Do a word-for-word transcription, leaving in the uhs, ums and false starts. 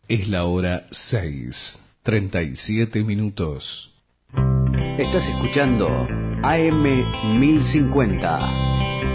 Es la hora seis, treinta y siete minutos. Estás escuchando A M mil cincuenta.